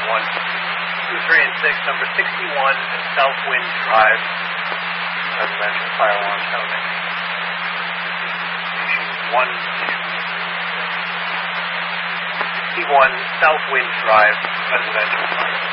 2, 3, and 6, number 61 and Southwind Drive, residential fire alarm sounding. Station 1, 2. 61 Southwind Drive, residential fire.